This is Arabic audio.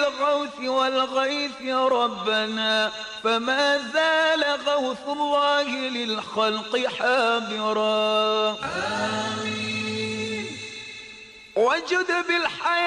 الغوث والغيث ربنا، فما زال غوث الله للخلق حابرا. آمين. وجد بالحياة